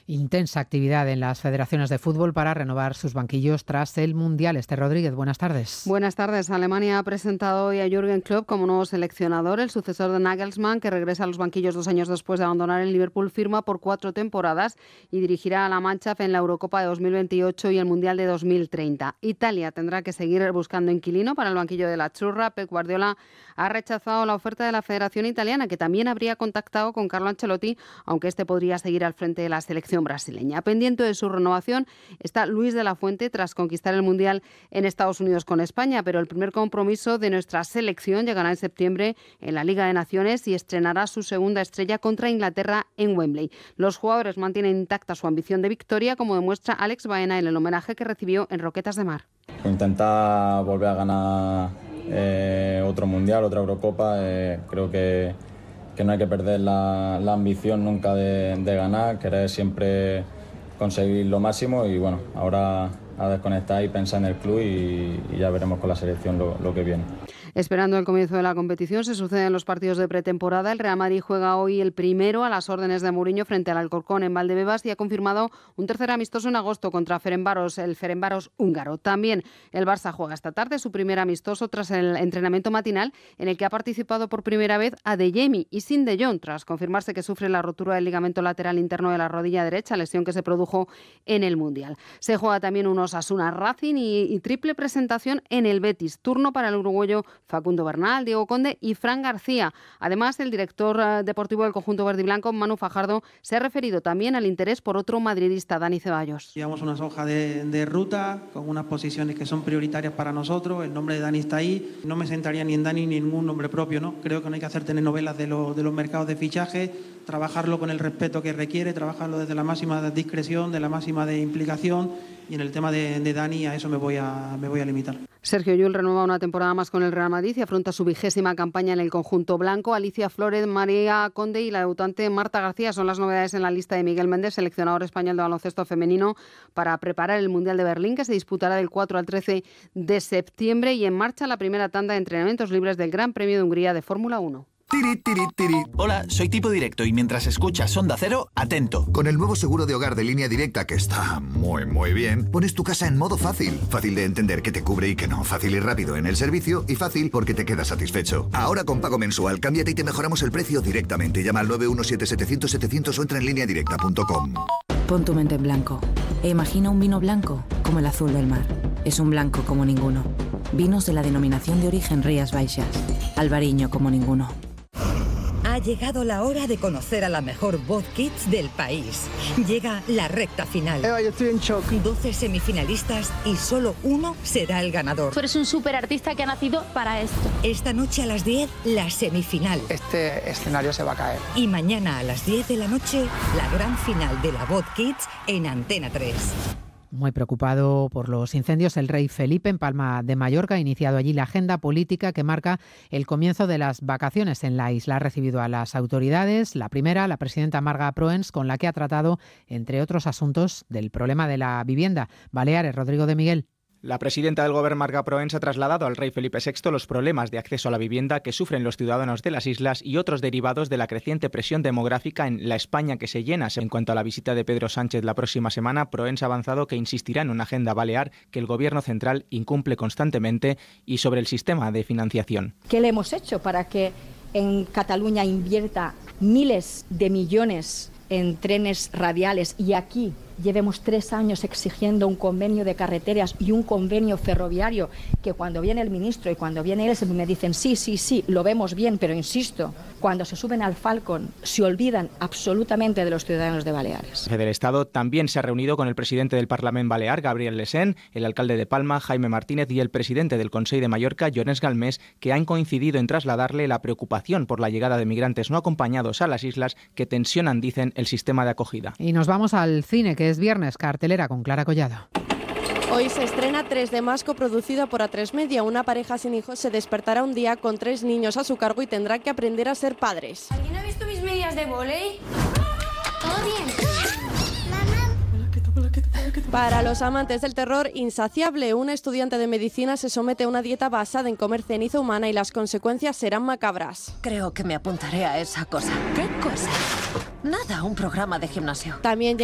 Intensa actividad en las federaciones de fútbol para renovar sus banquillos tras el Mundial. Esther Rodríguez, buenas tardes. Buenas tardes. Alemania ha presentado hoy a Jürgen Klopp como nuevo seleccionador. El sucesor de Nagelsmann, que regresa a los banquillos 2 años después de abandonar el Liverpool, firma por 4 temporadas y dirigirá a la Mannschaft en la Eurocopa de 2028 y el Mundial de 2030. Italia tendrá que seguir buscando inquilino para el banquillo de la Churra. Pep Guardiola ha rechazado la oferta de la Federación Italiana, que también habría contactado con Carlo Ancelotti, aunque este podría seguir al frente de la selección brasileña. Pendiente de su renovación está Luis de la Fuente tras conquistar el Mundial en Estados Unidos con España, pero el primer compromiso de nuestra selección llegará en septiembre en la Liga de Naciones y estrenará su segunda estrella contra Inglaterra en Wembley. Los jugadores mantienen intacta su ambición de victoria, como demuestra Alex Baena en el homenaje que recibió en Roquetas de Mar. Intentar volver a ganar otro Mundial, otra Eurocopa, creo que no hay que perder la ambición nunca de ganar, querer siempre conseguir lo máximo y bueno, ahora a desconectar y pensar en el club y ya veremos con la selección lo que viene. Esperando el comienzo de la competición, se suceden los partidos de pretemporada. El Real Madrid juega hoy el primero a las órdenes de Mourinho frente al Alcorcón en Valdebebas y ha confirmado un tercer amistoso en agosto contra Ferencváros, el Ferencváros húngaro. También el Barça juega esta tarde su primer amistoso tras el entrenamiento matinal en el que ha participado por primera vez Adeyemi y sin De Jong, tras confirmarse que sufre la rotura del ligamento lateral interno de la rodilla derecha, lesión que se produjo en el Mundial. Se juega también un Osasuna Racing y triple presentación en el Betis. Turno para el uruguayo Facundo Bernal, Diego Conde y Fran García. Además, el director deportivo del conjunto verde y blanco, Manu Fajardo, se ha referido también al interés por otro madridista, Dani Ceballos. Llevamos una hoja de ruta con unas posiciones que son prioritarias para nosotros. El nombre de Dani está ahí. No me sentaría ni en Dani ni en ningún nombre propio, ¿no? Creo que no hay que hacer telenovelas de los mercados de fichaje, trabajarlo con el respeto que requiere, trabajarlo desde la máxima discreción, de la máxima de implicación. Y en el tema de Dani, a eso me voy a limitar. Sergio Llull renueva una temporada más con el Real Madrid y afronta su 20ª campaña en el conjunto blanco. Alicia Flores, María Conde y la debutante Marta García son las novedades en la lista de Miguel Méndez, seleccionador español de baloncesto femenino, para preparar el Mundial de Berlín, que se disputará del 4 al 13 de septiembre. Y en marcha la primera tanda de entrenamientos libres del Gran Premio de Hungría de Fórmula 1. Tiri, tiri, tiri. Hola, soy Tipo Directo y mientras escuchas Onda Cero, atento. Con el nuevo seguro de hogar de Línea Directa, que está muy bien, pones tu casa en modo fácil. Fácil de entender que te cubre y que no. Fácil y rápido en el servicio y fácil porque te quedas satisfecho. Ahora con pago mensual, cámbiate y te mejoramos el precio directamente. Llama al 917-700-700 o entra en lineadirecta.com. Pon tu mente en blanco e imagina un vino blanco como el azul del mar. Es un blanco como ninguno. Vinos de la denominación de origen Rías Baixas. Albariño como ninguno. Ha llegado la hora de conocer a la mejor voz kids del país. Llega la recta final. Eva, yo estoy en shock. 12 semifinalistas y solo uno será el ganador. Tú eres un superartista que ha nacido para esto. Esta noche a las 10, la semifinal. Este escenario se va a caer. Y mañana a las 10 de la noche, la gran final de la voz kids en Antena 3. Muy preocupado por los incendios, el rey Felipe en Palma de Mallorca ha iniciado allí la agenda política que marca el comienzo de las vacaciones en la isla. Ha recibido a las autoridades, la primera, la presidenta Marga Proens, con la que ha tratado, entre otros asuntos, del problema de la vivienda. Baleares, Rodrigo de Miguel. La presidenta del Gobierno, Marga Proens, ha trasladado al rey Felipe VI los problemas de acceso a la vivienda que sufren los ciudadanos de las islas y otros derivados de la creciente presión demográfica en la España que se llena. En cuanto a la visita de Pedro Sánchez la próxima semana, Proens ha avanzado que insistirá en una agenda balear que el Gobierno central incumple constantemente y sobre el sistema de financiación. ¿Qué le hemos hecho para que en Cataluña invierta miles de millones en trenes radiales y aquí llevemos 3 años exigiendo un convenio de carreteras y un convenio ferroviario, que cuando viene el ministro y cuando viene él me dicen sí, lo vemos bien, pero insisto, cuando se suben al Falcon se olvidan absolutamente de los ciudadanos de Baleares. El jefe del Estado también se ha reunido con el presidente del Parlamento Balear, Gabriel Lesén, el alcalde de Palma, Jaime Martínez, y el presidente del Consell de Mallorca, Llorenç Galmés, que han coincidido en trasladarle la preocupación por la llegada de migrantes no acompañados a las islas que tensionan, dicen, el sistema de acogida. Y nos vamos al cine, que es viernes, cartelera con Clara Collado. Hoy se estrena 3 de Más, coproducida por A3 Media. Una pareja sin hijos se despertará un día con 3 niños a su cargo y tendrá que aprender a ser padres. ¿Alguien ha visto mis medias de vóley? ¿Todo bien? Para los amantes del terror, Insaciable, una estudiante de medicina se somete a una dieta basada en comer ceniza humana y las consecuencias serán macabras. Creo que me apuntaré a esa cosa. ¿Qué cosa? Nada, un programa de gimnasio. También